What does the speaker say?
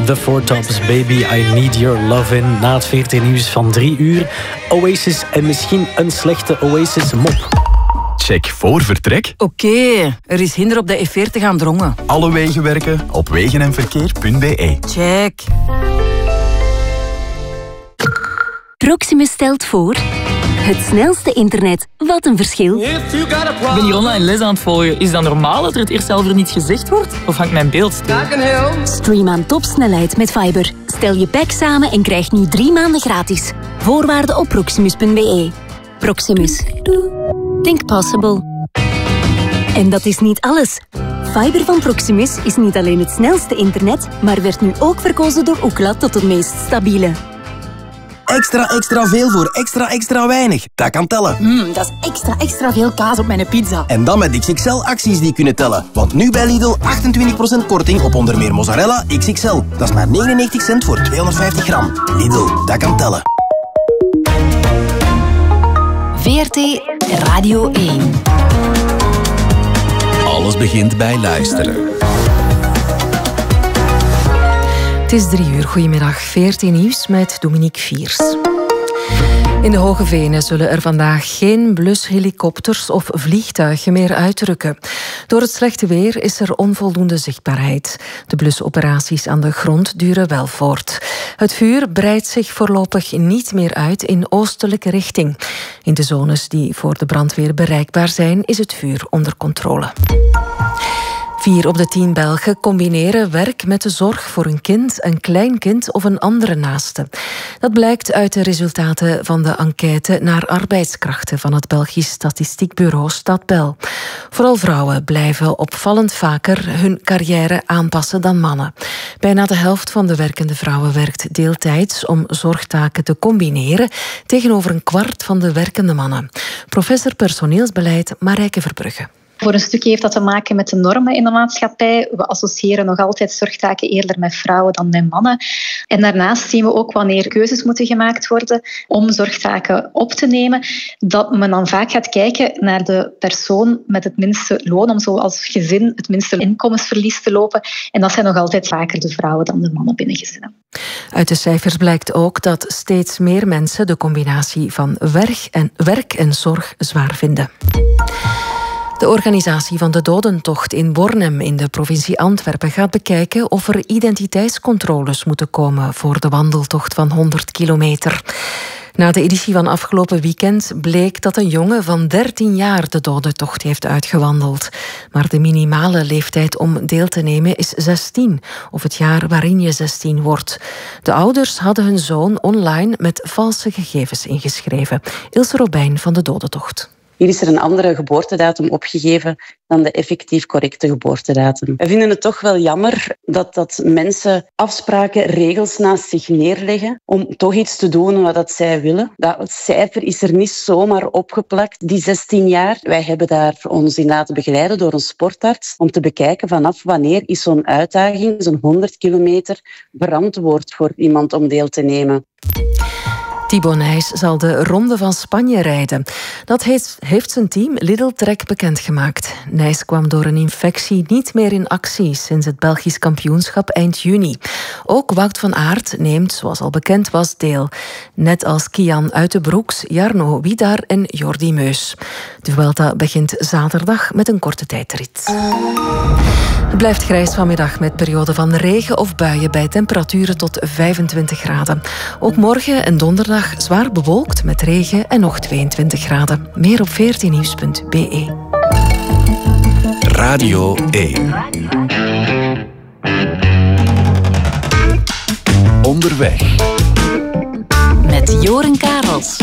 The Four Tops, Baby, I Need Your Lovin'. Na het 14 nieuws van 3 uur. Oasis en misschien een slechte Oasis-mop. Check voor vertrek. Oké, er is hinder op de E40 aan Drongen. Alle wegen werken op wegenenverkeer.be. Check. Proximus stelt voor... Het snelste internet. Wat een verschil. Ik ben hier online les aan het volgen. Is dat normaal dat er het eerst zelf er niet gezegd wordt? Of hangt mijn beeld stil? Stream aan topsnelheid met Fiber. Stel je pack samen en krijg nu 3 maanden gratis. Voorwaarden op proximus.be. Proximus. Think possible. En dat is niet alles. Fiber van Proximus is niet alleen het snelste internet, maar werd nu ook verkozen door Ookla tot het meest stabiele. Extra veel voor extra weinig. Dat kan tellen. Dat is extra veel kaas op mijn pizza. En dan met XXL-acties die kunnen tellen. Want nu bij Lidl 28% korting op onder meer mozzarella XXL. Dat is maar 99 cent voor 250 gram. Lidl, dat kan tellen. VRT Radio 1. Alles begint bij luisteren. Het is 3 uur. Goedemiddag. 14 nieuws met Dominique Viers. In de Hoge Venen zullen er vandaag geen blushelikopters of vliegtuigen meer uitrukken. Door het slechte weer is er onvoldoende zichtbaarheid. De blusoperaties aan de grond duren wel voort. Het vuur breidt zich voorlopig niet meer uit in oostelijke richting. In de zones die voor de brandweer bereikbaar zijn, is het vuur onder controle. 4 op de 10 Belgen combineren werk met de zorg voor een kind, een kleinkind of een andere naaste. Dat blijkt uit de resultaten van de enquête naar arbeidskrachten van het Belgisch statistiekbureau Stadbel. Vooral vrouwen blijven opvallend vaker hun carrière aanpassen dan mannen. Bijna de helft van de werkende vrouwen werkt deeltijds om zorgtaken te combineren, tegenover een kwart van de werkende mannen. Professor personeelsbeleid Marijke Verbrugge. Voor een stukje heeft dat te maken met de normen in de maatschappij. We associëren nog altijd zorgtaken eerder met vrouwen dan met mannen. En daarnaast zien we ook wanneer keuzes moeten gemaakt worden om zorgtaken op te nemen, dat men dan vaak gaat kijken naar de persoon met het minste loon, om zo als gezin het minste inkomensverlies te lopen. En dat zijn nog altijd vaker de vrouwen dan de mannen binnen gezinnen. Uit de cijfers blijkt ook dat steeds meer mensen de combinatie van werk en zorg zwaar vinden. De organisatie van de dodentocht in Bornem in de provincie Antwerpen gaat bekijken of er identiteitscontroles moeten komen voor de wandeltocht van 100 kilometer. Na de editie van afgelopen weekend bleek dat een jongen van 13 jaar de dodentocht heeft uitgewandeld. Maar de minimale leeftijd om deel te nemen is 16, of het jaar waarin je 16 wordt. De ouders hadden hun zoon online met valse gegevens ingeschreven. Ilse Robijn van de dodentocht. Hier is er een andere geboortedatum opgegeven dan de effectief correcte geboortedatum. We vinden het toch wel jammer dat mensen afspraken, regels naast zich neerleggen om toch iets te doen wat zij willen. Dat cijfer is er niet zomaar opgeplakt, die 16 jaar. Wij hebben daar ons in laten begeleiden door een sportarts om te bekijken vanaf wanneer is zo'n uitdaging, zo'n 100 kilometer, verantwoord voor iemand om deel te nemen. Thibaut Nys zal de Ronde van Spanje rijden. Dat heeft zijn team Lidl Trek bekendgemaakt. Nys kwam door een infectie niet meer in actie sinds het Belgisch kampioenschap eind juni. Ook Wout van Aert neemt, zoals al bekend was, deel. Net als Kian Uitenbroeks, Jarno Wiedar en Jordi Meus. De Vuelta begint zaterdag met een korte tijdrit. Het blijft grijs vanmiddag met perioden van regen of buien bij temperaturen tot 25 graden. Ook morgen en donderdag zwaar bewolkt met regen en nog 22 graden. Meer op 14nieuws.be. Radio 1. Onderweg. Met Joren Karels.